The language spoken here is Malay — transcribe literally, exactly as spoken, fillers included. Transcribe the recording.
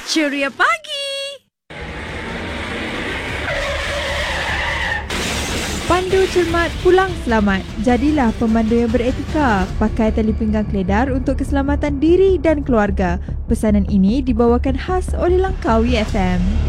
Ceria pagi. Pandu cermat, pulang selamat. Jadilah pemandu yang beretika. Pakai tali pinggang keledar untuk keselamatan diri dan keluarga. Pesanan ini dibawakan khas oleh Langkawi F M.